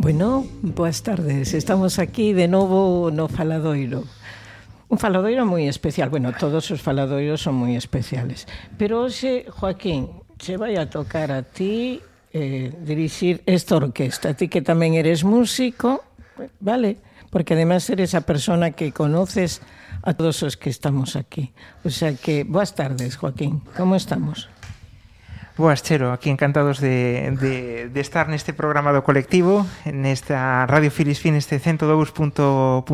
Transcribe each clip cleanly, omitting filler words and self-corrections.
Bueno, boas tardes. Estamos aquí de novo no Faladoiro. Un faladoiro moi especial. Bueno, todos os faladoiros son moi especiales. Pero hoxe, Joaquín, se vai a tocar a ti dirixir esta orquesta. A ti que tamén eres músico, vale? Porque además eres a persona que conoces a todos os que estamos aquí. O sea que, boas tardes, Joaquín. Como estamos? Boas, Chero, aquí encantados de estar neste programa do colectivo, nesta Radio Filispín, este 102.3.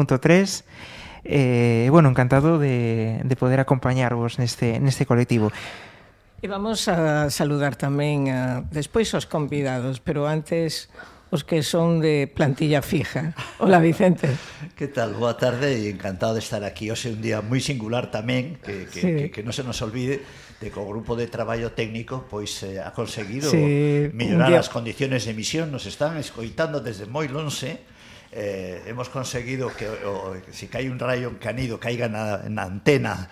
Bueno, encantado de poder acompañarvos neste colectivo. E vamos a saludar tamén despois os convidados, pero antes os que son de plantilla fija. Hola, Vicente. Que tal? Boa tarde e encantado de estar aquí. Hoxe un día moi singular tamén, que non se nos olvide de que o grupo de traballo técnico pois ha conseguido mellorar as condiciones de emisión. Nos están escoitando desde moi lonxe. Hemos conseguido que se cae un rayo en Canido caiga na antena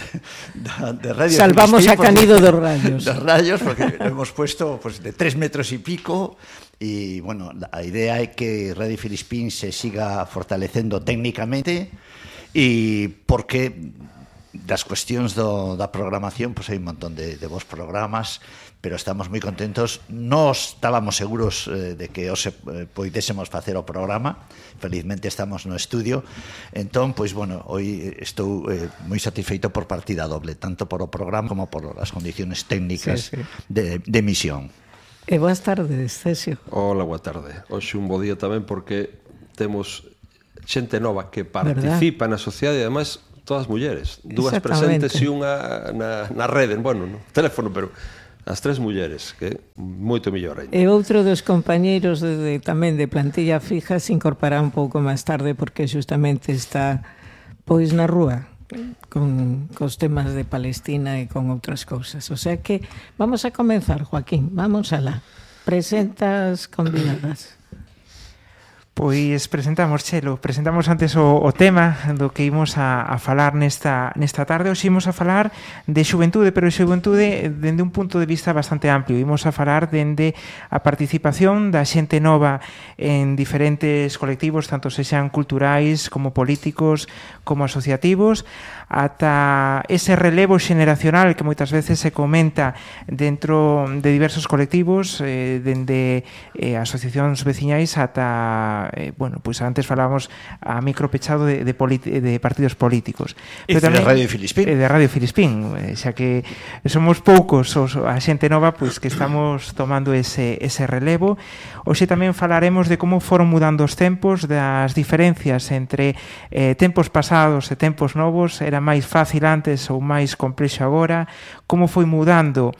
de Radio Salvamos a Canido dos rayos. Dos rayos, porque hemos puesto pues, de 3 metros y pico. Y bueno, a idea é que Radio Filispín se siga fortalecendo técnicamente, e porque das cuestións da programación, pois hai un montón de bons programas, pero estamos moi contentos. Nós estábamos seguros de que hoxe poidésemos facer o programa. Felizmente estamos no estudio. Entón, pois, bueno, hoy estou moi satisfeito por partida doble, tanto por o programa como por as condiciones técnicas de emisión. E boas tardes, Cesio. Hola, boa tarde. Hoxe un bo día tamén porque temos xente nova que participa na sociedade e ademais todas mulleres. Dúas presentes e unha na rede, bueno, no teléfono, pero as 3 mulleres, que moito mellor ainda. E outro dos compañeiros tamén de plantilla fija se incorporará un pouco máis tarde porque justamente está pois na rúa con os temas de Palestina e con outras cousas. O sea que vamos a comenzar, Joaquín. Vamos alá. Presentas convidadas. Pois presentamos, Chelo, presentamos antes o tema do que imos a falar nesta tarde. Hoxe imos a falar de xuventude, pero de xuventude dende un punto de vista bastante amplio. Imos a falar dende a participación da xente nova en diferentes colectivos, tanto sexan culturais como políticos, como asociativos, ata ese relevo xeneracional que moitas veces se comenta dentro de diversos colectivos, dende asociacións veciñais ata bueno, pues antes falábamos a micro pechado de partidos políticos. E de Radio Filispín. De Radio Filispín, xa que somos poucos a xente nova pois que estamos tomando ese relevo. Hoxe tamén falaremos de como foron mudando os tempos, das diferencias entre tempos pasados e tempos novos, era máis fácil antes ou máis complexo agora, como foi mudando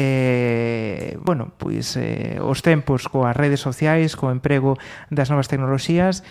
bueno, pois os tempos coas redes sociais, co emprego das novas tecnoloxías,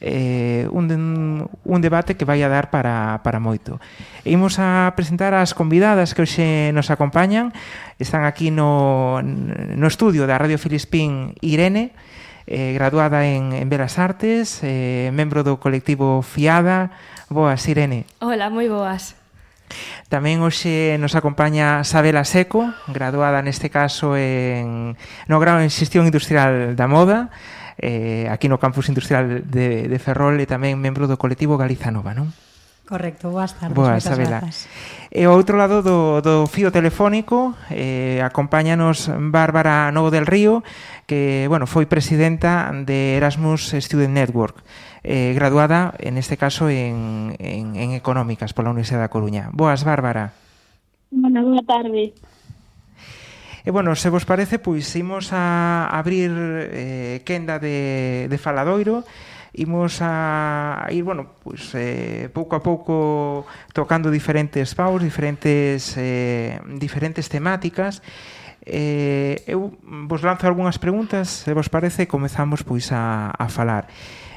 un debate que vai a dar para moito. Imos a presentar as convidadas que hoxe nos acompañan. Están aquí no estudio da Radio Filispín Irene, graduada en Belas Artes, membro do colectivo Fiada. Boas, Irene. Hola, moi boas. Tamén hoxe nos acompaña Sabela Seco, graduada neste caso no grao en Xestión Industrial da Moda, aquí no Campus Industrial de Ferrol, e tamén membro do colectivo Galiza Nova, non? Correcto, boas tardes. Boas, Sabela. E ao outro lado do fío telefónico acompáñanos Bárbara Novo del Río, que, bueno, foi presidenta de Erasmus Student Network, graduada, en este caso, en Económicas pola Universidade da Coruña. Boas, Bárbara. Boa tarde. E, bueno, se vos parece, pois, imos a abrir quenda de faladoiro. Imos a ir, bueno, pois, pouco a pouco tocando diferentes paus, diferentes temáticas. Eu vos lanzo algunhas preguntas, se vos parece, comezamos pois a falar.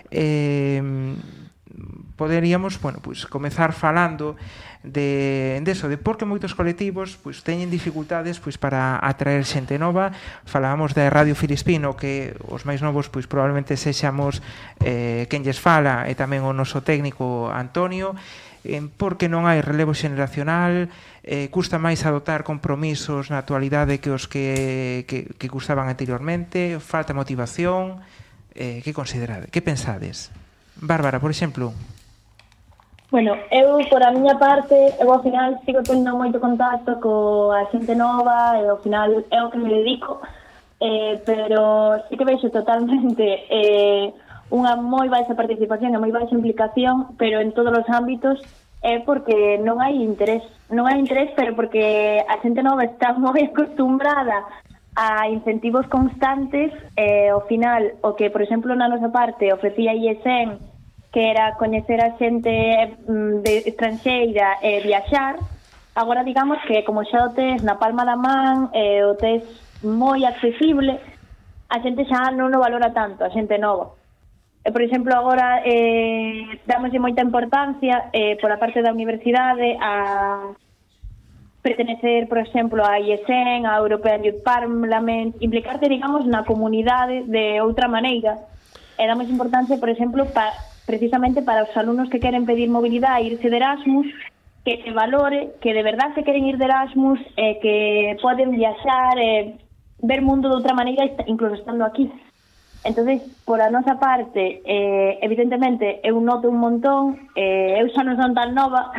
Poderíamos, bueno, pois, comezar falando de por que moitos colectivos pois teñen dificultades pois para atraer xente nova. Falábamos da Radio Filispín, o que os máis novos pois probablemente sexamos quen lles fala, e tamén o noso técnico Antonio, porque non hai relevo xeneracional, custa máis adoptar compromisos na actualidade que os que custaban anteriormente, falta motivación. que considerades? Que pensades? Bárbara, por exemplo. Bueno, eu, por a miña parte, eu ao final sigo tendo moito contacto coa xente nova e ao final é o que me dedico, pero sí que vexo totalmente unha moi baixa participación e moi baixa implicación, pero en todos os ámbitos é porque non hai interés, pero porque a xente nova está moi acostumbrada a incentivos constantes e ao final o que, por exemplo, na nosa parte ofrecía IESEN, que era coñecer a xente estranxeira e viaxar, agora digamos que como xa o tes na palma da man e o tes moi accesible, a xente xa non o valora tanto, a xente nova. Por exemplo, agora dámoslle moita importancia por a parte da universidade a pertenecer, por exemplo, a IESEN, a European Youth Parliament, implicarte, digamos, na comunidade de outra maneira. E damos importancia, por exemplo, precisamente para os alumnos que queren pedir mobilidade e irse de Erasmus, que se valore, que de verdad se queren ir de Erasmus, que poden viaxar, ver mundo de outra maneira, incluso estando aquí. Entonces, por a nosa parte, evidentemente, eu noto un montón, eu xa non son tan nova,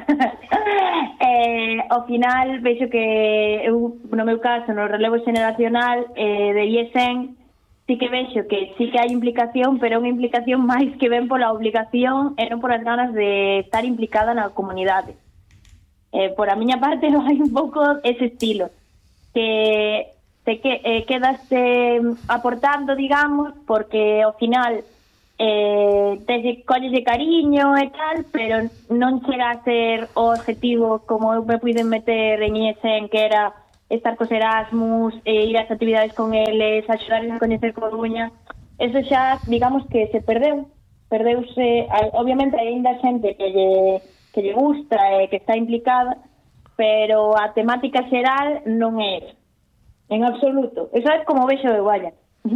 ao final vexo que eu, no meu caso, no relevo xeneracional de IESEN, sí que vexo que sí que hai implicación, pero é unha implicación máis que ven pola obligación e non polas ganas de estar implicada na comunidade. Por a miña parte, non hai un pouco ese estilo, que quedaste aportando, digamos, porque ao final colles de cariño e tal, pero non chega a ser o objetivo como eu me puiden meter en IESEN, que era estar cos Erasmus, ir ás actividades con eles, axudarles a coñecer Coruña. Eso xa, digamos que se perdeuse, obviamente hai ainda xente que lle gusta e que está implicada, pero a temática xeral non é en absoluto. Eso é como vexo de Guaya.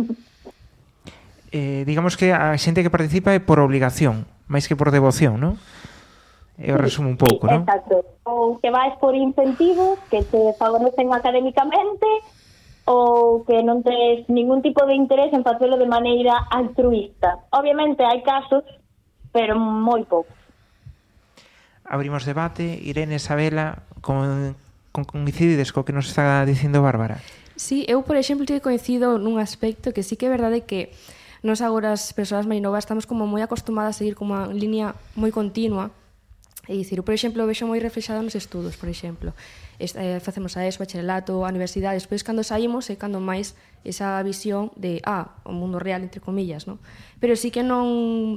Digamos que a xente que participa é por obligación, máis que por devoción, non? Eu resumo un pouco, non? Exacto. Ou que vais por incentivos que te favorecen académicamente ou que non tes ningún tipo de interés en facelo de maneira altruista. Obviamente hai casos, pero moi poucos. Abrimos debate. Irene, Isabela, coincidides co que nos está dicindo Bárbara? Sí, eu, por exemplo, teño coincido nun aspecto que sí que é verdade que nos agora as persoas máis novas estamos como moi acostumadas a seguir como unha línea moi continua. É dicir, por exemplo, vexo moi reflexado nos estudos, por exemplo. Facemos a ESO, bacharelato, a universidade, despois cando saímos é cando máis esa visión de, o mundo real, entre comillas, non? Pero sí que non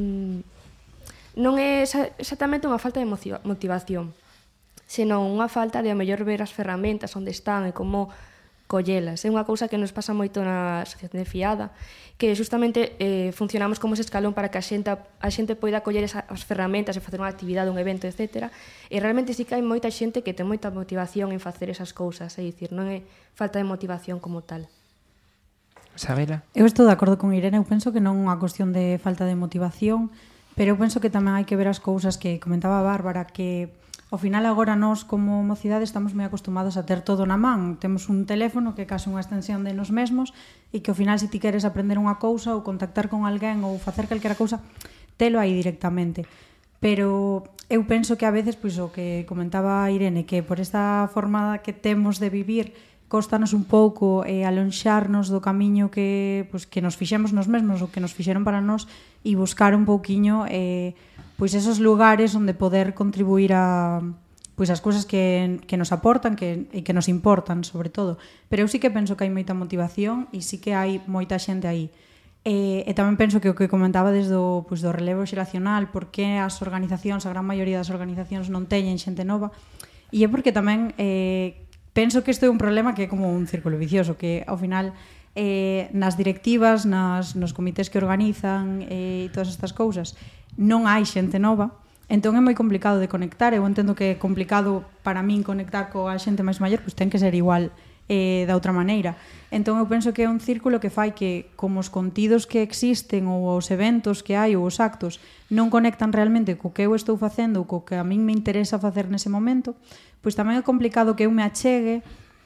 é exactamente unha falta de motivación, senón unha falta de a mellor ver as ferramentas onde están e como collelas. É unha cousa que nos pasa moito na asociación de Fiada, que justamente funcionamos como ese escalón para que a xente poida coller as ferramentas e facer unha actividade, un evento, etc. E realmente sí que hai moita xente que ten moita motivación en facer esas cousas, é dicir, non é falta de motivación como tal. Isabela? Eu estou de acordo con Irene, eu penso que non é unha cuestión de falta de motivación, pero eu penso que tamén hai que ver as cousas que comentaba Bárbara, que ao final agora nós como mocidade estamos moi acostumados a ter todo na man. Temos un teléfono que é case unha extensión de nos mesmos e que ao final se ti queres aprender unha cousa ou contactar con alguén ou facer calquera cousa, telo aí directamente. Pero eu penso que a veces, pois o que comentaba Irene, que por esta forma que temos de vivir costanos un pouco alonxarnos do camiño que nos fixemos nos mesmos ou que nos fixeron para nós e buscar un pouquiño pois esos lugares onde poder contribuir a pois as cousas que nos aportan e que nos importan, sobre todo. Pero eu sí que penso que hai moita motivación e sí que hai moita xente aí. E tamén penso que o que comentaba desde do relevo xeracional, porque as organizacións, a gran maioría das organizacións non teñen xente nova, e é porque tamén penso que isto é un problema que é como un círculo vicioso, que ao final nas directivas, nos comités que organizan e todas estas cousas, non hai xente nova, entón é moi complicado de conectar. Eu entendo que é complicado para min conectar coa xente máis maior, pois ten que ser igual da outra maneira. Entón eu penso que é un círculo que fai que, como os contidos que existen ou os eventos que hai ou os actos non conectan realmente co que eu estou facendo ou co que a min me interesa facer nese momento, pois tamén é complicado que eu me achegue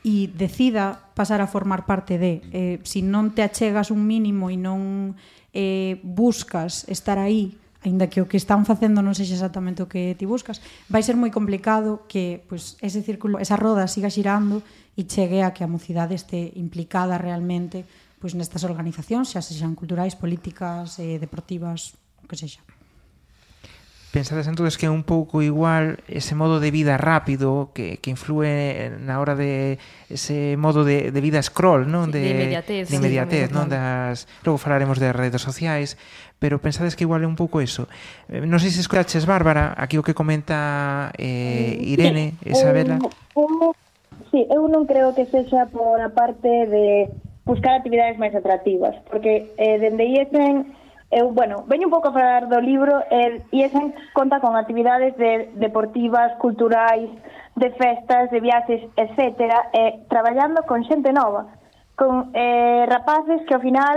e decida pasar a formar parte de. Se non te achegas un mínimo e non buscas estar aí, aínda que o que están facendo non sexa exactamente o que ti buscas, vai ser moi complicado que pois, ese círculo, esa roda siga xirando e chegue a que a mocidade este implicada realmente pois, nestas organizacións, xa sexan culturais, políticas, deportivas, o que sexa. Pensades entonces que é un pouco igual ese modo de vida rápido que influe na hora de ese modo de vida scroll, non? Sí, de inmediatez, non? Logo falaremos de redes sociais, pero pensades que igual é un pouco eso. Non sei se escoitaches, Bárbara, aquí o que comenta Irene, Isabela. Sí, eu non creo que sexa por a parte de buscar actividades máis atractivas, porque dende IESEN veño un pouco a falar do libro, IESEN conta con actividades deportivas, culturais, de festas, de viaxes, etcétera, traballando con xente nova, con rapaces que ao final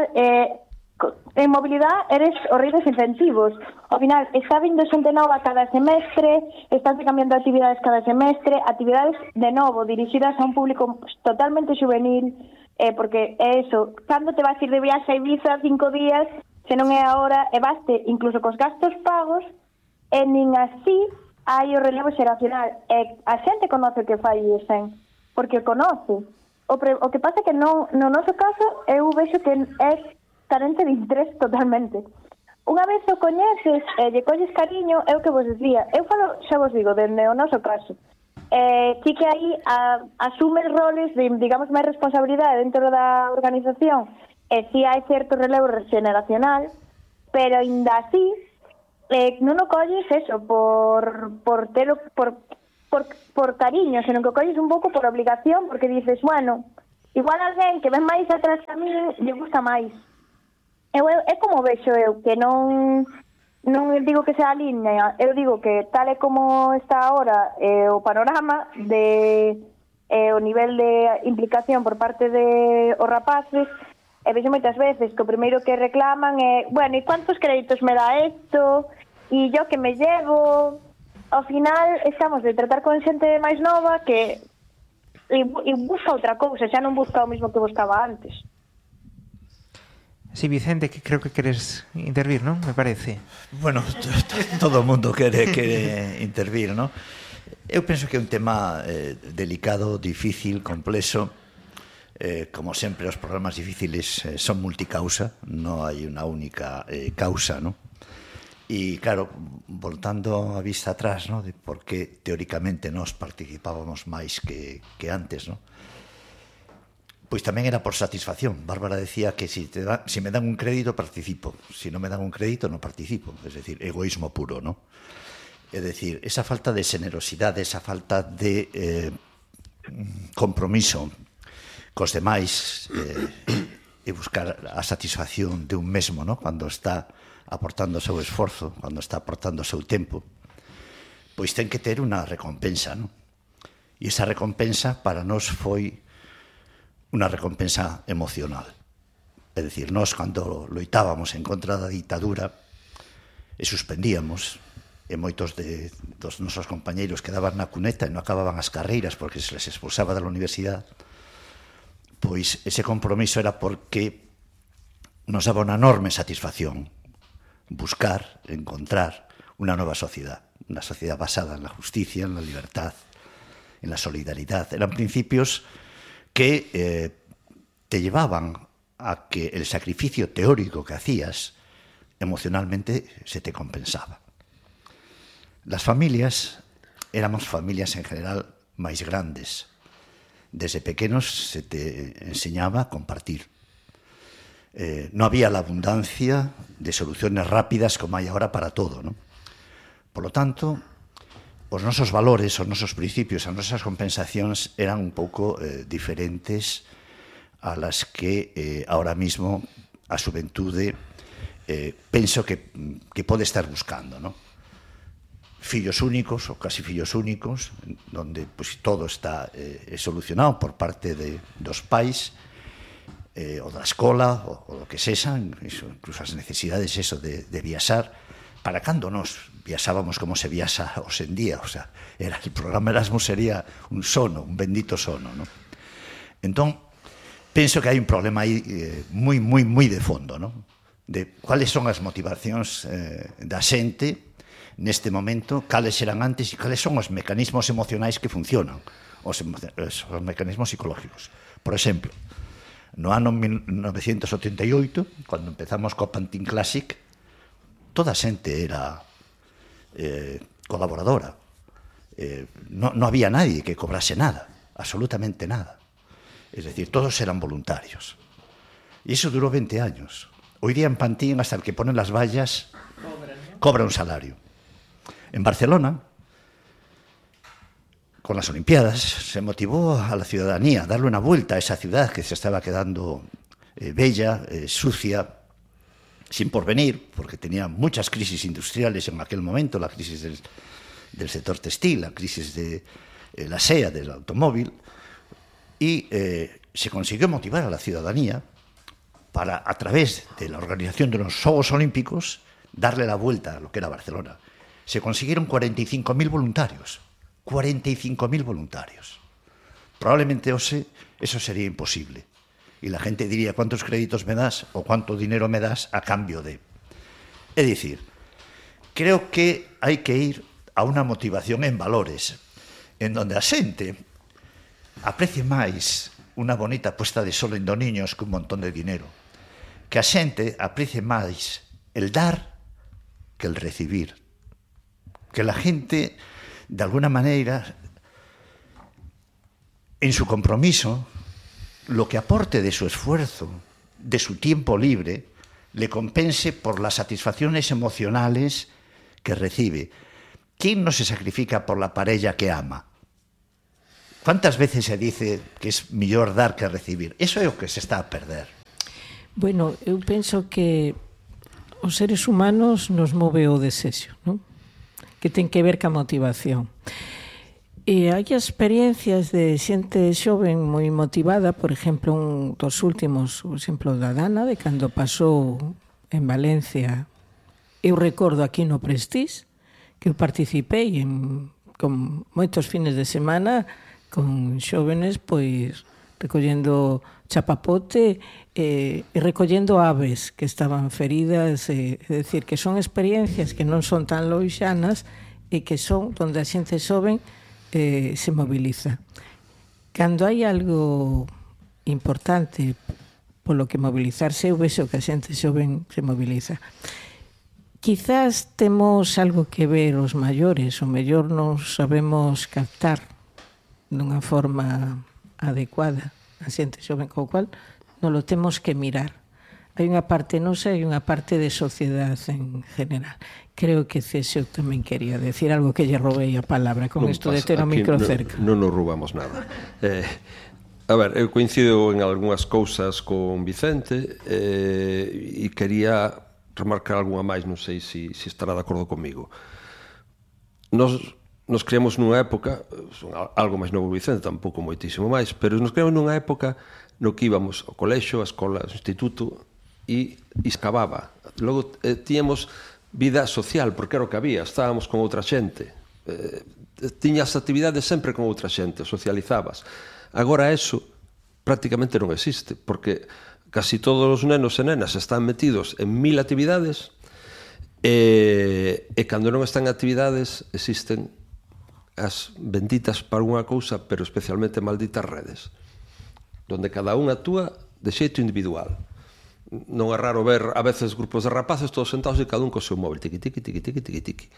en mobilidade eres os rei dos incentivos. Ao final está vindo xente nova cada semestre, estás cambiando actividades cada semestre, actividades de novo dirixidas a un público totalmente juvenil, porque é eso, cando te vas ir de viaxe a Ibiza 5 días, se non é agora, e baste incluso cos gastos pagos, e nin así hai o relevo xeracional. E a xente conoce o que fai IESEN, porque o conoce. O que pasa é que no noso caso eu vexo que é carente de interés totalmente. Unha vez o coñeces e lle colles cariño, é o que vos decía. Eu falo, xa vos digo, dende o noso caso. Sí que aí asume roles de, digamos, máis responsabilidade dentro da organización, e si hai certo relevo generacional, pero ainda así non o colles eso por cariño, senón que o colles un pouco por obligación, porque dices, bueno, igual alguén que ven máis atrás a mí lle gusta máis. É como vexo eu, que non digo que sea a línea, eu digo que tal e como está agora o panorama de o nivel de implicación por parte de os rapaces, e vexo moitas veces que o primeiro que reclaman é, bueno, e cuántos créditos me dá isto? E yo que me llevo? Ao final estamos de tratar con xente máis nova que e busca outra cousa, xa non busca o mismo que buscaba antes. Sí, Vicente, que creo que queres intervir, ¿no? Me parece. Bueno, todo o mundo quere intervir, ¿no? Eu penso que é un tema delicado, difícil, complexo. Como sempre, os problemas difíciles son multicausa, non hai unha única causa, ¿no? E, claro, voltando a vista atrás, ¿no? De por que teóricamente nós participábamos máis que antes, ¿no? Pois tamén era por satisfacción. Bárbara decía que si me dan un crédito, participo. Si non me dan un crédito, non participo. Es decir, egoísmo puro, ¿no? É dicir, esa falta de generosidade, esa falta de compromiso cos demais e buscar a satisfacción de un mesmo, ¿no? Cando está aportando o seu esforzo, cando está aportando o seu tempo, pois ten que ter unha recompensa, ¿no? E esa recompensa para nós foi unha recompensa emocional. É dicir, nós cando loitábamos en contra da ditadura e suspendíamos, e moitos dos nosos compañeiros quedaban na cuneta e non acababan as carreiras porque se les expulsaba da universidade, pois ese compromiso era porque nos daba unha enorme satisfacción buscar, encontrar unha nova sociedade, unha sociedade basada en la justicia, en la libertad, en la solidaridad. Eran principios que te llevaban a que el sacrificio teórico que hacías emocionalmente se te compensaba. Las familias, éramos familias en general máis grandes. Desde pequenos se te enseñaba a compartir. No había la abundancia de soluciones rápidas como hai agora para todo, ¿no? Por lo tanto, os nosos valores, os nosos principios, as nosas compensacións eran un pouco diferentes a las que ahora mismo a xuventude penso que pode estar buscando, ¿no? Fillos únicos ou casi fillos únicos, donde pues, todo está solucionado por parte dos pais ou da escola ou do que sexan, incluso as necesidades de viaxar. Para cando nos viaxábamos como se viaxa hoxe en día, o sea, el programa Erasmus sería un sono, un bendito sono, ¿no? Entón, penso que hai un problema aí moi de fondo, non? De cuáles son as motivacións da xente neste momento, cales eran antes e cales son os mecanismos emocionais que funcionan, os mecanismos psicológicos. Por exemplo, no ano 1988, cando empezamos co Pantin Classic, toda a xente era colaboradora. No había nadie que cobrase nada, absolutamente nada. Es decir, todos eran voluntarios. Y eso duró 20 años. Hoy día en Pantin, hasta el que pone las vallas, cobra un salario. En Barcelona, con las Olimpiadas, se motivó a la ciudadanía a darle una vuelta a esa ciudad que se estaba quedando bella, sucia, sin porvenir, porque tenía muchas crisis industriales en aquel momento, la crisis del sector textil, la crisis de la SEA, del automóvil, y se consiguió motivar a la ciudadanía para, a través de la organización de los Juegos Olímpicos, darle la vuelta a lo que era Barcelona. Se consiguieron 45.000 voluntarios. 45.000 voluntarios. Probablemente eso sería imposible. Y la gente diría, ¿cuántos créditos me das o cuánto dinero me das a cambio de? Es decir, creo que hai que ir a unha motivación en valores, en donde a xente aprecie máis unha bonita puesta de sol en dos niños que un montón de dinero, que a xente aprecie máis el dar que el recibir, que la gente, de alguna maneira, en su compromiso, lo que aporte de su esfuerzo, de su tiempo libre, le compense por las satisfacciones emocionales que recibe. ¿Quién no se sacrifica por la parella que ama? ¿Cuántas veces se dice que es mellor dar que recibir? Eso é o que se está a perder. Bueno, eu penso que os seres humanos nos move o desexo, non? Que ten que ver ca motivación. E hai experiencias de xente xoven moi motivada, por exemplo, un dos últimos, o exemplo da Dana, de cando pasou en Valencia. Eu recordo aquí no Prestige, que eu participei con moitos fines de semana con xóvenes, pois, recollendo chapapote e recollendo aves que estaban feridas, é dicir, que son experiencias que non son tan loixanas e que son onde a xente xoven se moviliza. Cando hai algo importante polo que mobilizarse, eu vexo que a xente xoven se moviliza. Quizás temos algo que ver os maiores, o mellor non sabemos captar dunha forma adecuada a xente xoven, co cual non lo temos que mirar. Hai unha parte nosa e unha parte de sociedade en general. Creo que Césio tamén quería decir algo, que lle roubei a palabra con isto de ter o micro cerca. Non nos roubamos nada. A ver, eu coincido en algunhas cousas con Vicente e quería remarcar algunha máis, non sei se estará de acordo comigo. Nos criamos nunha época, algo máis novo Vicente, tampouco moitísimo máis, pero nos criamos nunha época no que íbamos ao colexo, a escola, ao instituto, e excavaba. Logo tíamos vida social, porque era o que había, estábamos con outra xente. Tiñas actividades sempre con outra xente, socializabas. Agora eso prácticamente non existe, porque casi todos os nenos e nenas están metidos en 1000 actividades e cando non están en actividades existen as benditas para unha cousa, pero especialmente malditas redes, donde cada un actúa de xeito individual. Non é raro ver a veces grupos de rapaces todos sentados e cada un co seu móvil, tiqui, tiqui, tiqui, tiqui, tiqui, tiqui.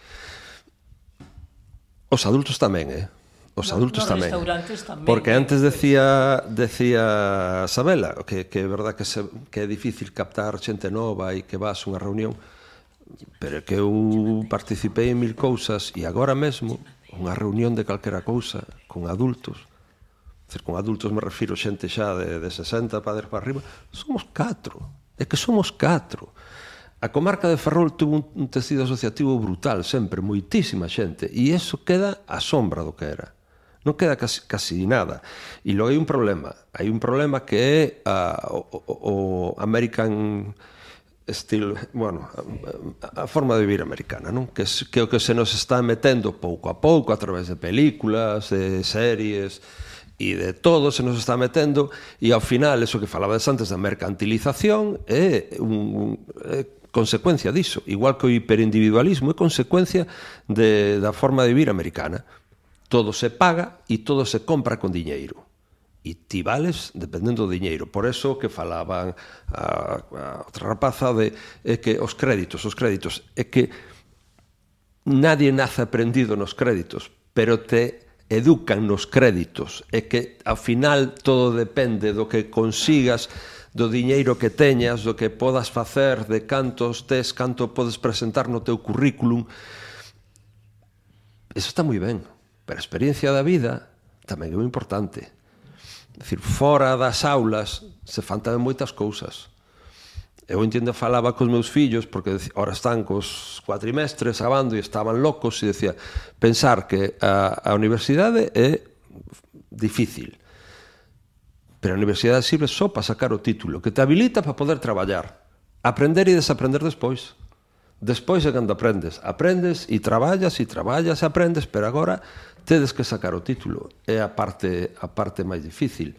Os adultos tamén, Os adultos tamén. Porque antes decía Sabela que é verdad que é difícil captar xente nova e que vas a unha reunión, pero que eu participei en 1000 cousas e agora mesmo unha reunión de calquera cousa con adultos, con adultos me refiro xente xa de 60 para arriba, somos 4, é que somos 4. A comarca de Ferrol tuvo un tecido asociativo brutal sempre, moitísima xente, e iso queda a sombra do que era, non queda casi nada. E logo hai un problema que é o American estilo, bueno, a forma de vivir americana, non? Que é o que se nos está metendo pouco a pouco a través de películas, de series, e de todo se nos está metendo, e ao final, eso que falabas antes da mercantilización é consecuencia diso, igual que o hiperindividualismo é consecuencia da forma de vivir americana. Todo se paga e todo se compra con diñeiro. E ti vales dependendo do diñeiro. Por eso que falaban a outra rapaza de que os créditos, é que nadie nace aprendido nos créditos, pero te educan nos créditos, é que ao final todo depende do que consigas, do diñeiro que teñas, do que podas facer, de cantos tes, canto podes presentar no teu currículum. Eso está moi ben, pero a experiencia da vida tamén é moi importante. É dicir, fora das aulas se fan tamén moitas cousas. Eu entendo, falaba cos meus fillos, porque ahora están cos cuatrimestres acabando e estaban locos, e decía, pensar que a universidade é difícil, pero a universidade sirve só para sacar o título, que te habilita para poder traballar, aprender e desaprender despois. Despois é cando aprendes e traballas e aprendes, pero agora tedes que sacar o título. É a parte máis difícil.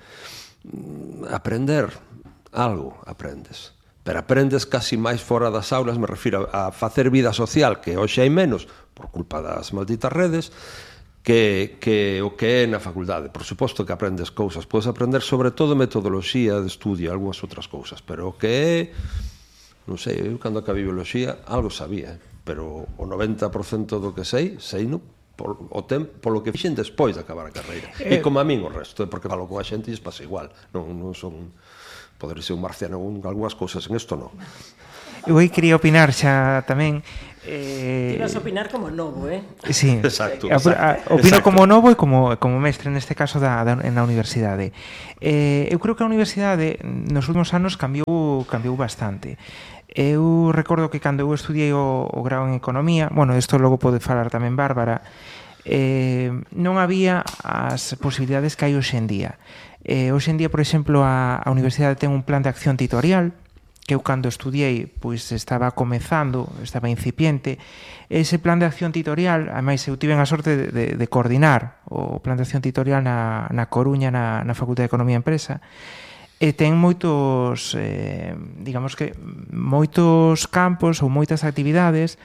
Aprender algo, aprendes. Pero aprendes casi máis fora das aulas, me refiro a facer vida social, que hoxe hai menos, por culpa das malditas redes, que o que é na facultade. Por suposto que aprendes cousas, podes aprender sobre todo metodoloxía de estudio, algunhas outras cousas, pero o que é, non sei, eu cando acabei bioloxía algo sabía, pero o 90% do que sei non polo que fixen despois de acabar a carreira. E como a min o resto, porque falo con a xente e es pasa igual, non son... Poder ser un marciano en algunhas cousas, en isto non. Eu aí quería opinar xa tamén. Ibas a opinar como novo, Sí, exacto. Opino como novo e como mestre, neste caso na universidade. Eu creo que a universidade nos últimos anos cambiou bastante. Eu recordo que cando eu estudiei o grau en Economía, bueno, isto logo pode falar tamén Bárbara, non había as posibilidades que hai hoxe en día. Hoxe en día, por exemplo, a universidade ten un plan de acción tutorial que eu cando estudiei pois estaba comezando, estaba incipiente. Ese plan de acción tutorial, ademais eu tive a sorte de coordinar o plan de acción tutorial na Coruña, na Facultade de Economía e Empresa, e ten moitos digamos que moitos campos ou moitas actividades,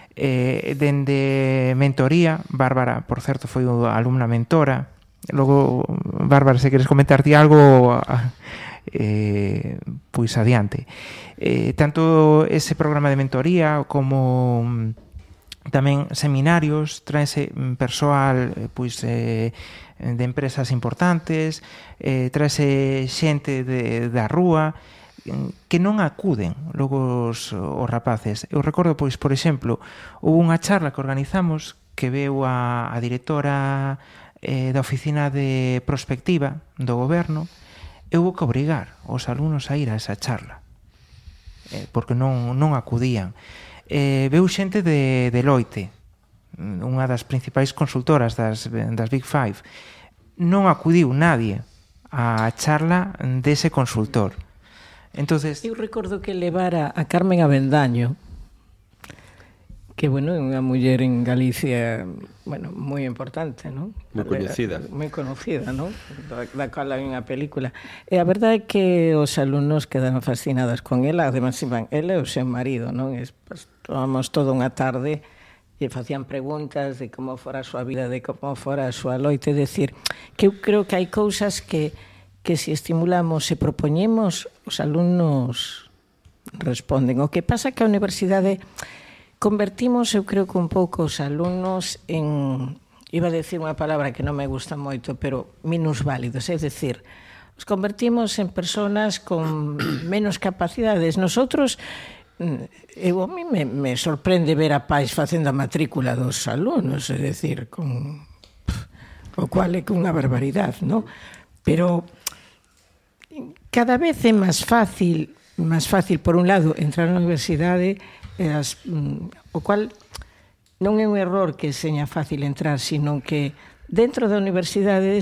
dende mentoría. Bárbara, por certo, foi unha alumna mentora. Logo, Bárbara, se queres comentarte algo, pois adiante. Tanto ese programa de mentoría como tamén seminarios, traense persoal pois de empresas importantes, traense xente da rúa que non acuden logo os rapaces. Eu recordo, pois, por exemplo, houve unha charla que organizamos que veu a directora da oficina de prospectiva do goberno, e houve que obrigar os alumnos a ir a esa charla porque non acudían. Veu xente de Deloitte, unha das principais consultoras das Big Five, non acudiu nadie á charla dese consultor. Entonces, eu recordo que levara a Carmen Avendaño, que, bueno, é unha muller en Galicia, bueno, moi importante, non? Moi coñecida. Moi conocida, non? Da cal hai unha película. E a verdade é que os alumnos quedaron fascinados con ela, además iban ela e o seu marido, non? Estábamos toda unha tarde e facían preguntas de como fora a súa vida, de como fora a súa loite, decir, que eu creo que hai cousas que se estimulamos e propoñemos, os alumnos responden. O que pasa que a universidade convertimos, eu creo que un pouco os alumnos en, iba a decir unha palabra que non me gusta moito, pero minusválidos, é dicir, os convertimos en personas con menos capacidades. Nosotros, a mí me sorprende ver a pais facendo a matrícula dos alumnos, é dicir, o cual é unha barbaridade, non? Pero cada vez é máis fácil, por un lado, entrar na universidade, o cual non é un error que seña fácil entrar, sino que dentro da universidade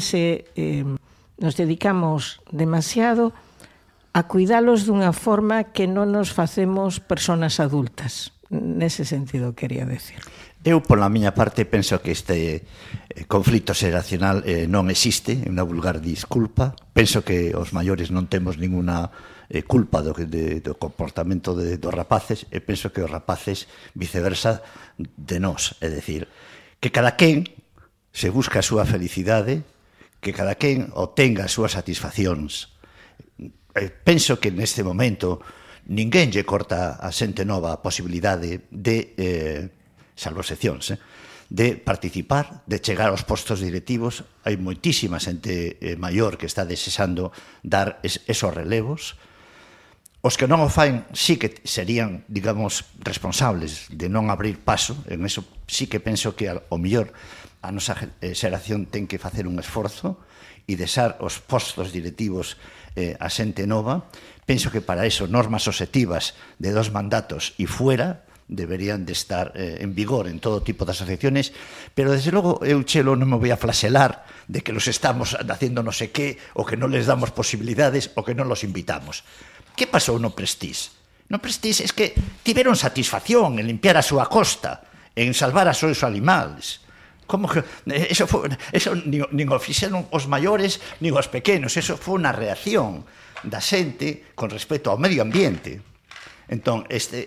nos dedicamos demasiado a cuidalos dunha forma que non nos facemos persoas adultas. nese sentido quería decir. Eu, pola miña parte, penso que este conflito xeracional non existe, é unha vulgar disculpa. Penso que os maiores non temos ninguna culpa do comportamento dos rapaces, e penso que os rapaces, viceversa, de nós. É dicir, que cada quen se busca a súa felicidade, que cada quen obtenga as súas satisfaccións. Penso que neste momento ninguén lle corta a xente nova a posibilidade de, salvo excepcións, de participar, de chegar aos postos directivos. Hai moitísima xente maior que está desexando dar esos relevos. Os que non o faen sí que serían, digamos, responsables de non abrir paso. En eso sí que penso que ao mellor a nosa xeración ten que facer un esforzo e deixar os postos directivos a xente nova. Penso que para eso normas obxectivas de 2 mandatos e fuera deberían de estar en vigor en todo tipo de asociaciones, pero desde logo eu, Chelo, non me voy a flaselar de que los estamos haciendo no sé qué, o que non les damos posibilidades, o que non los invitamos. Que pasou no Prestige? No Prestige es que tiveron satisfacción en limpiar a súa costa, en salvar a seus animales. Como que eso nin o fixeron os maiores nin os pequenos, eso foi unha reacción da xente con respecto ao medio ambiente. Entón, ese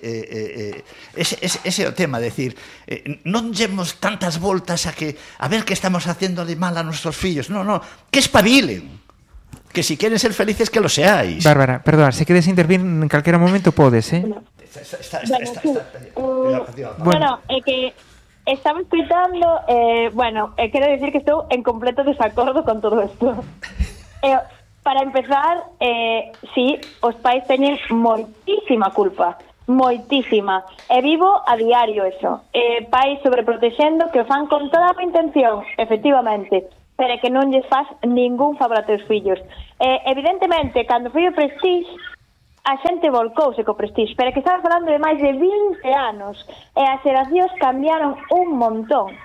é o tema, decir, non llevemos tantas voltas a ver que estamos facendo de mal a nuestros fillos. No, que espabilen. Que si quieren ser felices, que lo seáis. Bárbara, perdón, se queres intervir en calquera momento podes, Bueno, é que estaba escuitando, quero dicir que estou en completo desacordo con todo isto. Para empezar, sí, os pais teñen moitísima culpa, moitísima. E vivo a diario eso. Pais sobreprotexendo que o fan con toda a intención, efectivamente, pero que non lles faz ningún favor a teus fillos. Evidentemente, cando foi o Prestige, a xente volcouse co Prestige, pero que estamos falando de máis de 20 anos, e as xeracións cambiaron un montón.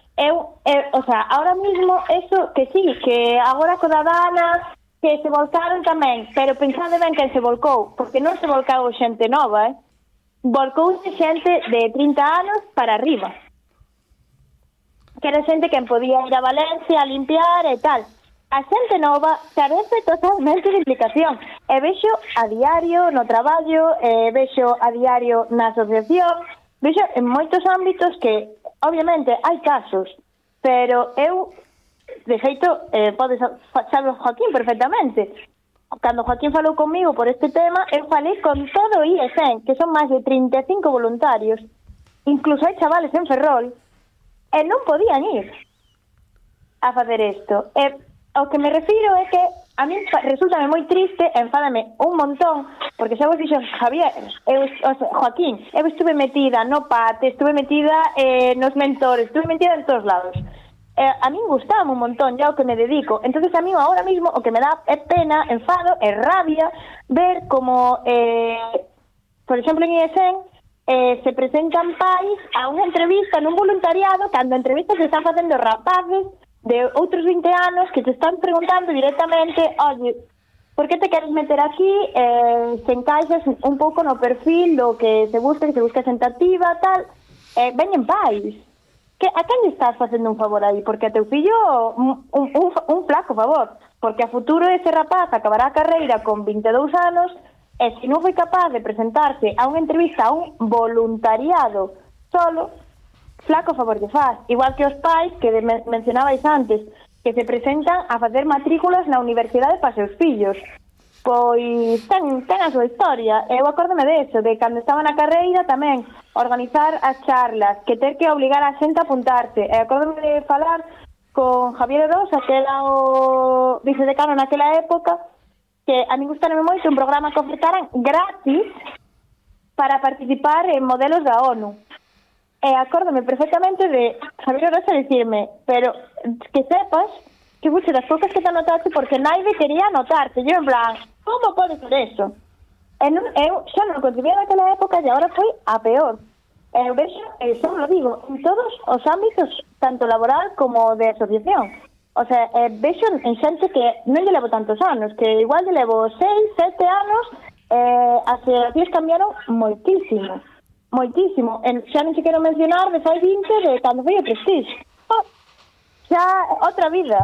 Ahora mismo, eso que sí, que agora co da Dana, que se volcaron tamén, pero pensade ben que se volcou, porque non se volcou xente nova, volcouse xente de 30 anos para arriba. Que era xente que podía ir a Valencia a limpiar e tal. A xente nova carece totalmente de implicación. E vexo a diario no traballo, vexo a diario na asociación, vexo en moitos ámbitos que, obviamente, hai casos, pero eu, de feito, sabe Joaquín perfectamente. Cando Joaquín falou comigo por este tema, eu falei con todo o IESEN, que son máis de 35 voluntarios, incluso hai chavales en Ferrol, e non podían ir a facer isto. O que me refiro é que a mí resultame moi triste, enfádame un montón, porque xa vos dixo Javier, Joaquín, eu estuve metida no PAT, estuve metida nos mentores, estuve metida en todos lados. A mí gustaba un montón ya o que me dedico. Entonces a mí ahora mismo o que me da é pena, enfado, é rabia ver como por exemplo en IESEN se presentan pais a unha entrevista nun voluntariado, cando a entrevista se están facendo rapaces de outros 20 anos que te están preguntando directamente, oye, por que te queres meter aquí, se encaixas un pouco no perfil do que se busca sentativa, tal. Veñen pais. A quen estás facendo un favor aí? Porque a teu fillo un flaco favor, porque a futuro ese rapaz acabará a carreira con 22 anos e se non foi capaz de presentarse a unha entrevista a un voluntariado solo, flaco favor lle faz. Igual que os pais que mencionabais antes, que se presentan a facer matrículas na universidade para seus fillos. Pois ten a súa historia. Eu acórdome deso, de cando estaba na carreira tamén organizar as charlas, que ter que obligar a xente a apuntarse. E acórdome de falar con Javier Rosa, que era o vicedecano naquela época, que a mí gustárame moito un programa que ofertaran gratis para participar en modelos da ONU. E acórdome perfectamente de Javier Rosa dicirme, pero que sepas que fuxe das poucas que te anotaste porque naide quería anotarte. Eu en plan, como pode ser eso? Eu xa non concibía naquela época e agora foi a peor. Eu vexo, xa lo digo, en todos os ámbitos, tanto laboral como de asociación. O sea, vexo en xente que non lle levo tantos anos, que igual lle levo 6, 7 anos, as xeracións cambiaron moitísimo. Moitísimo. Xa non se quero mencionar de fai 20 de cando foi a Prestige. Xa outra vida.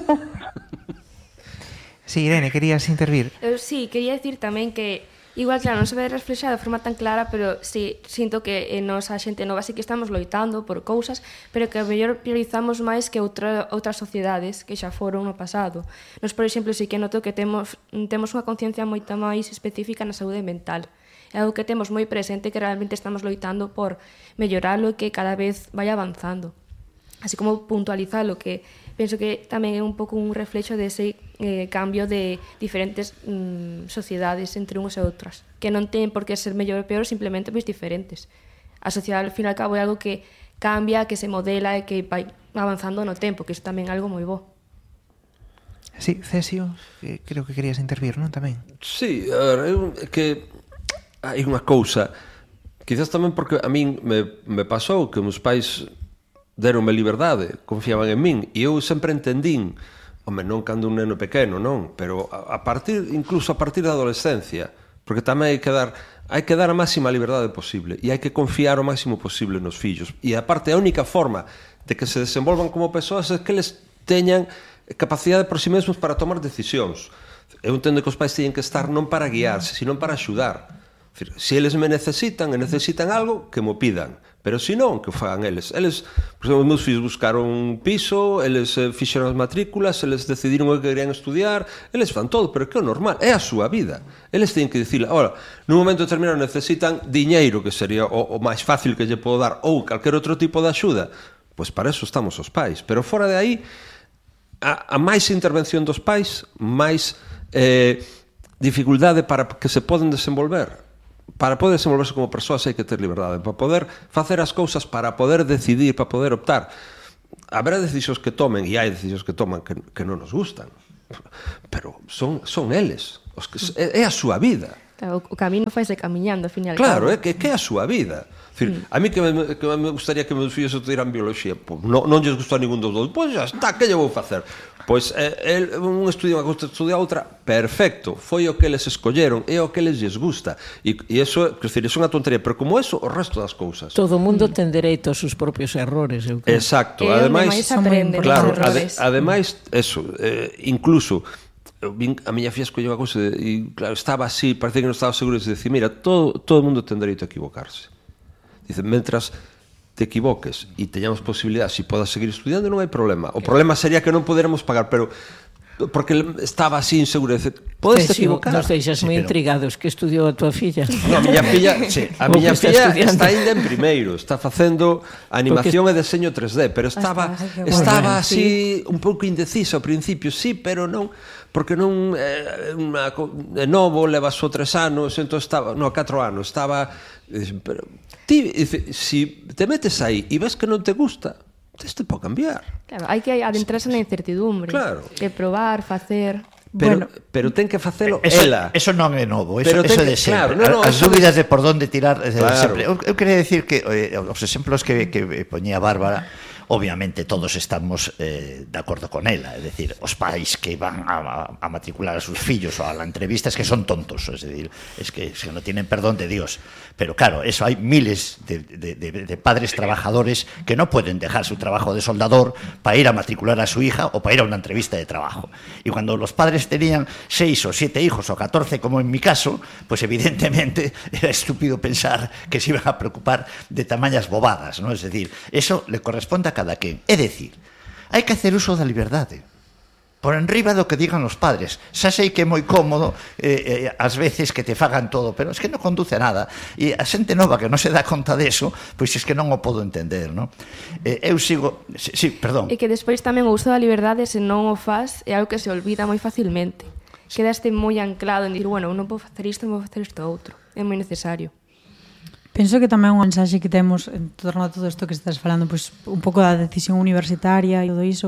Sí, Irene, querías intervir? Sí, quería decir tamén que igual, claro, non se ve reflexado de forma tan clara, pero sí, sinto que nos a xente nova sí que estamos loitando por cousas, pero que a mellor priorizamos máis que outras sociedades que xa foron no pasado. Nos, por exemplo, sí que noto que temos unha conciencia moita máis específica na saúde mental. É algo que temos moi presente, que realmente estamos loitando por melloralo e que cada vez vai avanzando. Así como puntualizalo, que penso que tamén é un pouco un reflexo dese cambio de diferentes sociedades entre unhas e outras, que non ten por que ser mellor ou peor, simplemente pois diferentes. A sociedade, ao fin e ao cabo, é algo que cambia, que se modela e que vai avanzando no tempo, que iso tamén é algo moi bo. Sí, Cesio, creo que querías intervir, non? Tamén. Sí, que hai unha cousa, quizás tamén porque a min me pasou que meus pais deronme liberdade, confiaban en min, e eu sempre entendín, home, non cando un neno pequeno, non, pero incluso a partir da adolescencia, porque tamén hai que dar a máxima liberdade posible, e hai que confiar o máximo posible nos fillos, e aparte a única forma de que se desenvolvan como persoas é que eles teñan capacidade por si mesmos para tomar decisións. Eu entendo que os pais teñen que estar non para guiarse, sino para axudar. Se eles me necesitan algo, que mo pidan. Pero se non, que o fagan eles. Eles, por exemplo, os meus fillos buscaron un piso, eles fixeron as matrículas, eles decidiron o que querían estudiar, eles fan todo, pero que é o normal, é a súa vida. Eles teñen que dicir, ora, nun momento determinado necesitan diñeiro, que sería o máis fácil que lle podo dar, ou calquer outro tipo de axuda, pois para eso estamos os pais. Pero fora de aí, a máis intervención dos pais, máis dificultade para que se poden desenvolver. Para poder desenvolverse como persoas hai que ter liberdade, para poder facer as cousas, para poder decidir, para poder optar. Haberá decisións que tomen, e hai decisións que toman que non nos gustan, pero son eles, é a súa vida. Claro, o camino faise camiñando, ao fin e ao cabo. Claro, cabo. É que é a súa vida. A mí que me gustaría que meus fillos estudiaran biología, non lles gustou a ningún dos dous, pois xa está, que lle vou facer? Pois un estudia unha cousa, estudia outra, perfecto, foi o que eles escolleron, é o que eles gusta, e iso, quer dizer, é unha tontería, pero como eso, o resto das cousas. Todo o mundo ten dereito aos seus propios errores, eu creo. Exacto, ademais aprende, claro, ademais, eso, incluso a miña filla escolleu a cousa e claro, estaba así, parece que non estaba seguro de decir, mira, todo o mundo ten dereito a equivocarse. Dice, mentras te equivoques e teñamos posibilidades e podas seguir estudiando, non hai problema. O problema sería que non poderamos pagar, pero porque estaba así inseguro, dice, podes te equivocar. Nos deixas moi intrigados, que estudiou a tua filla? No, a miña filla está ainda en primeiro, está facendo animación e deseño 3D, pero estaba así un pouco indecisa ao principio, sí, pero non, porque non é novo, leva só 3 anos, entón estaba, 4 anos, estaba, pero ti, si te metes aí e ves que non te gusta, te pode cambiar. Claro, hai que adentrarse na incertidumbre, claro, de probar, facer. Pero ten que facelo ela. Eso non é novo, eso é de sempre. Claro, as dúbidas de por onde tirar claro. Sempre. Eu quería decir que os exemplos que poñía Bárbara, obviamente todos estamos de acordo con ela, é dicir, os pais que van a matricular a sus fillos ou a la entrevista es que son tontos, es decir, es que no tienen perdón de Dios. Pero claro, eso hay miles de padres trabajadores que no pueden dejar su trabajo de soldador para ir a matricular a su hija o para ir a una entrevista de trabajo. Y cuando los padres tenían 6 o 7 hijos o 14, como en mi caso, pues evidentemente era estúpido pensar que se iban a preocupar de tamañas bobadas, ¿no? Es decir, eso le corresponde a cada quen. É dicir, hai que hacer uso da liberdade por enriba do que digan os padres. Xa sei que é moi cómodo ás veces que te fagan todo, pero es que non conduce a nada, e a xente nova que non se dá conta deso, pois es que non o podo entender, non? Eu sigo... Sí, perdón. E que despois tamén o uso da liberdade, se non o faz, é algo que se olvida moi facilmente. Quedaste moi anclado en dir, bueno, non vou facer isto, non vou facer isto outro. É moi necesario. Penso que tamén un mensaxe que temos en torno a todo isto que estás falando, pois un pouco da decisión universitaria e todo iso,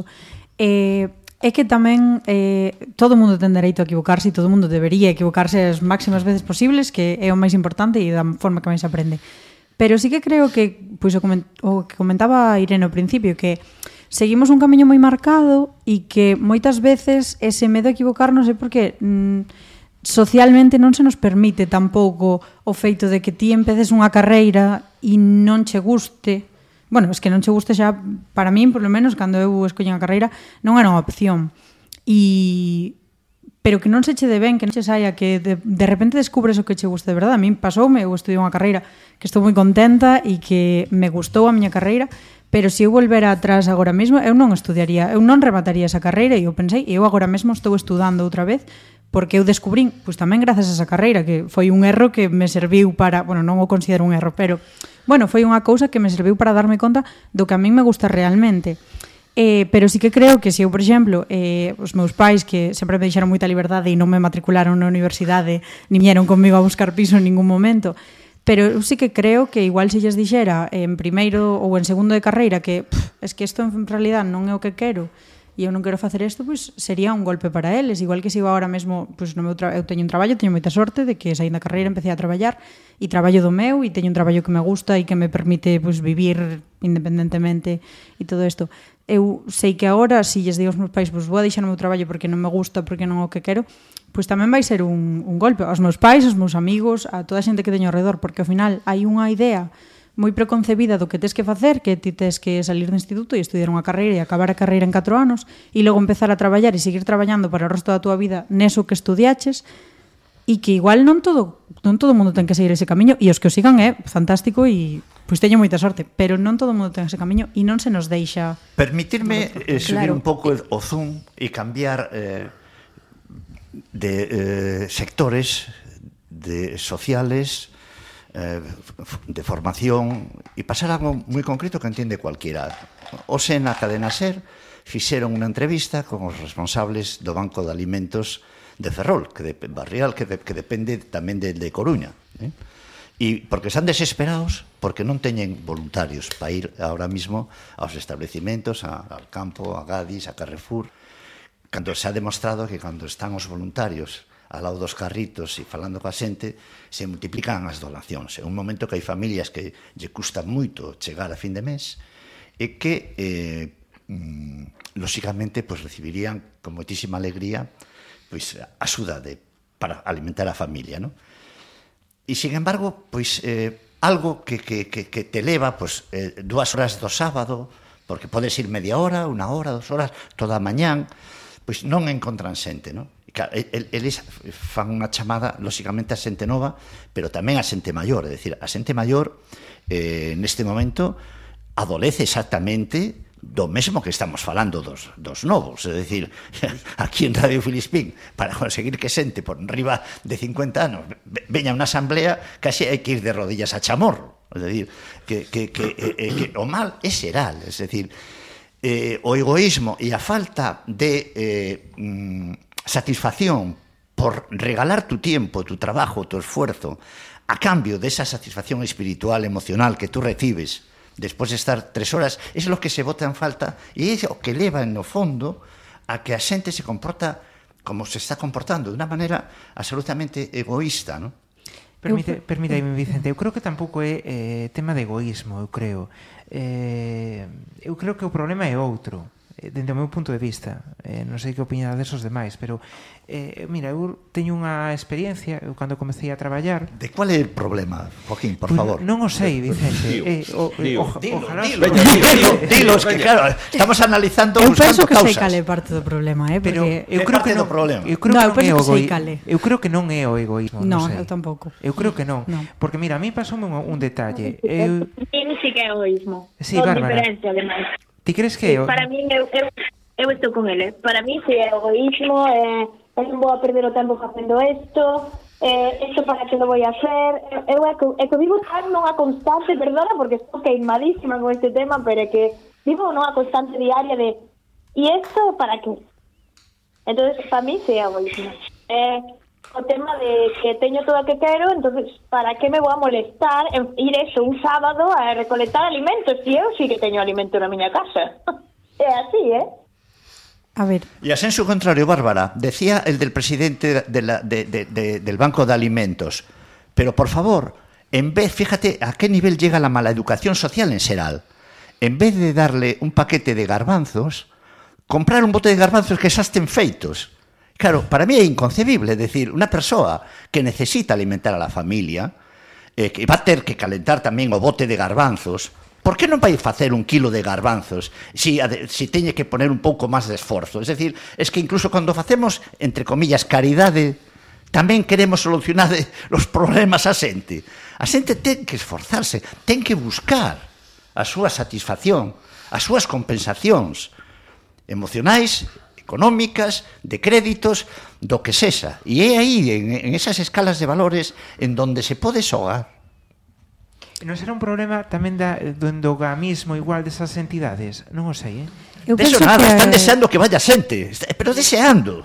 é que tamén todo o mundo ten dereito a equivocarse e todo o mundo debería equivocarse as máximas veces posibles, que é o máis importante e da forma que máis aprende. Pero sí que creo que, pois o que comentaba Irene ao principio, que seguimos un camiño moi marcado e que moitas veces ese medo a equivocarnos é porque socialmente non se nos permite tampouco o feito de que ti empeces unha carreira e non che guste. Bueno, es que non che guste xa, para min, por lo menos, cando eu escollín a carreira, non era unha opción. Pero que non se che de ben, que non che saia, que de repente descubres o que che gusta de verdade. A min pasoume, eu estudiei unha carreira que estou moi contenta e que me gustou a miña carreira, pero se eu volvera atrás agora mesmo, eu non estudiaría, eu non remataría esa carreira, e eu pensei, eu agora mesmo estou estudando outra vez, porque eu descubrín, pois tamén grazas a esa carreira, que foi un erro que me serviu para, bueno, non o considero un erro, pero, bueno, foi unha cousa que me serviu para darme conta do que a min me gusta realmente. Pero sí que creo que se eu, por exemplo, os meus pais, que sempre me deixaron moita liberdade e non me matricularon na universidade, ni vieron comigo a buscar piso en ningún momento, pero eu sí que creo que igual se lles dixera en primeiro ou en segundo de carreira que es que isto en realidad non é o que quero, e eu non quero facer isto, pois sería un golpe para eles, igual que se eu agora mesmo, pois no meu eu teño un traballo, teño moita sorte de que saín da carreira, empecé a traballar e traballo do meu, e teño un traballo que me gusta e que me permite pois vivir independentemente e todo isto. Eu sei que agora, se lles digo aos meus pais, pois vou a deixar o meu traballo porque non me gusta, porque non é o que quero, pois tamén vai ser un golpe aos meus pais, aos meus amigos, a toda a xente que teño alrededor, porque ao final hai unha idea moi preconcebida do que tes que facer, que ti tes que salir do instituto e estudiar unha carreira e acabar a carreira en 4 anos e logo empezar a traballar e seguir traballando para o resto da túa vida neso que estudiaches, e que igual non todo o mundo ten que seguir ese camiño, e os que o sigan é fantástico e pois teño moita sorte, pero non todo o mundo ten ese camiño e non se nos deixa. Permitirme subir un pouco o zoom e cambiar de sectores de sociales, de formación, e pasar algo moi concreto que entiende cualquiera. Hoxe na cadena SER fixeron unha entrevista con os responsables do Banco de Alimentos de Ferrol, que de Barrial, que depende tamén de Coruña, e porque están desesperados porque non teñen voluntarios para ir ahora mismo aos establecimentos, al campo, a Gadis, a Carrefour, cando se ha demostrado que cando están os voluntarios ao lado dos carritos e falando coa xente, se multiplican as donacións. É un momento que hai familias que lle custa moito chegar a fin de mes e que, lóxicamente, pues, recibirían con moitísima alegría pues, axuda para alimentar a familia, ¿no? E, sin embargo, pues, algo que te leva pues, 2 horas do sábado, porque podes ir media hora, 1 hora, 2 horas, toda a mañán, pois non encontran xente, non? Claro, eles fan unha chamada, lóxicamente, a xente nova, pero tamén a xente maior, é dicir, a xente maior neste momento adolece exactamente do mesmo que estamos falando dos novos, é dicir, aquí en Radio Filispín, para conseguir que xente por riba de 50 anos veña unha asamblea, casi hai que ir de rodillas a chamorro, é dicir, que o mal é xeral, é dicir, o egoísmo e a falta de satisfacción por regalar tu tiempo, tu trabajo, tu esfuerzo, a cambio de esa satisfacción espiritual, emocional que tú recibes despois de estar 3 horas, é lo que se bota en falta e é o que leva, no fondo, a que a xente se comporta como se está comportando, de unha maneira absolutamente egoísta, non? Permítame, Vicente, eu creo que tampouco é tema de egoísmo, eu creo. Eu creo que o problema é outro, dende o meu punto de vista. Non sei que opinades os demais, pero mira, eu teño unha experiencia, eu cando comecei a traballar. De cual é o problema, Joaquín, por favor? Non o sei, Vicente. Dilo, que claro, estamos analizando buscando causas. Eu penso que sei cale parte do problema, pero eu creo que non, eu creo que non é o egoísmo, non sei. Eu tampouco. Eu creo que non, porque mira, a mí pasoume un detalle. Sí que é egoísmo. Sí, Bárbara. Diferencia, ademais. Ti crees que para mí, eu estou con ele. Para mí, si é egoísmo, non vou a perder o tempo facendo isto para que lo voy a hacer. Eu é que vivo tan nunha constante, perdona, porque estou queimadísima con este tema, pero é que vivo nunha constante diaria de e isto para que? Entonces, para mí, si é egoísmo. O tema de que teño todo o que quero, entonces, para que me vou a molestar en ir eso un sábado a recolectar alimentos? Si eu sí que teño alimento na miña casa. É así, A ver. Y a sensu contrario, Bárbara, decía el del presidente del Banco de Alimentos, pero por favor, en vez, fíjate a qué nivel llega la mala educación social en Seral, en vez de darle un paquete de garbanzos, comprar un bote de garbanzos que xa estén feitos, Claro, para mí é inconcebible, decir, unha persoa que necesita alimentar a la familia, que va a ter que calentar tamén o bote de garbanzos, por que non vai facer 1 kilo de garbanzos si teñe que poner un pouco máis de esforzo? Es decir, es que incluso cando facemos, entre comillas, caridade, tamén queremos solucionar os problemas a xente. A xente ten que esforzarse, ten que buscar a súa satisfacción, as súas compensacións emocionais, económicas, de créditos, do que sexa. E é aí, en esas escalas de valores, en donde se pode xogar. Non será un problema tamén do endogamismo igual desas entidades? Non o sei, Deso nada, están deseando que vaya xente, pero deseando.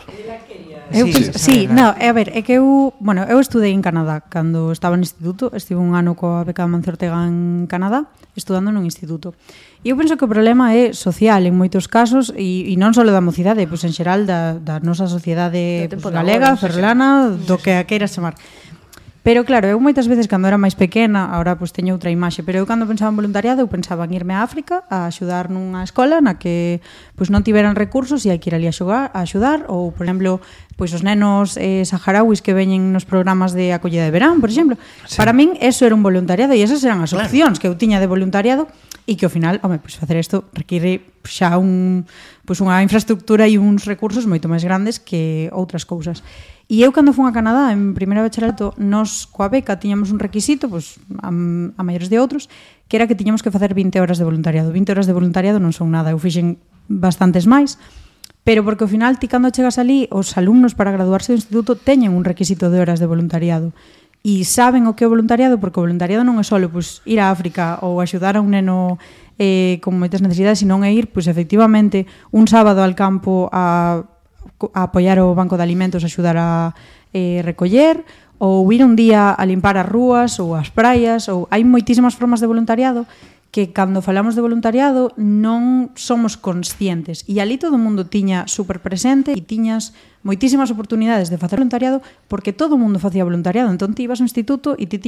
A ver, é que eu estudei en Canadá cando estaba no instituto, estive un ano coa beca Mancio Ortega en Canadá, estudando nun instituto. E eu penso que o problema é social en moitos casos e non só da mocidade, pois en xeral da nosa sociedade galega, ferrolana, do que a queiras chamar. Pero claro, eu moitas veces cando era máis pequena, agora pois teño outra imaxe, pero eu cando pensaba en voluntariado, eu pensaba en irme a África a axudar nunha escola na que pois non tiveran recursos e hai que ir ali a axudar, ou, por exemplo, pois os nenos saharauis que veñen nos programas de acollida de verán, por exemplo. Sí. Para min, eso era un voluntariado e esas eran as opcións que eu tiña de voluntariado e que ao final, pois facer isto require xa unha infraestructura e uns recursos moito máis grandes que outras cousas. E eu, cando fun a Canadá, en primeira bacharelato, nos, coa beca, tiñamos un requisito, pois, a maiores de outros, que era que tiñamos que facer 20 horas de voluntariado. 20 horas de voluntariado non son nada, eu fixen bastantes máis, pero porque ao final, ti cando chegas ali, os alumnos para graduarse do instituto teñen un requisito de horas de voluntariado. E saben o que é o voluntariado, porque o voluntariado non é só pois, ir a África ou axudar a un neno con moitas necesidades, senón é ir, pois, efectivamente, un sábado al campo a apoiar o banco de alimentos, axudar a recoller, ou ir un día a limpar as rúas ou as praias, ou hai moitísimas formas de voluntariado que cando falamos de voluntariado non somos conscientes. E ali todo o mundo tiña super presente e tiñas moitísimas oportunidades de facer voluntariado porque todo o mundo facía voluntariado. Entón ti ibas ao instituto e ti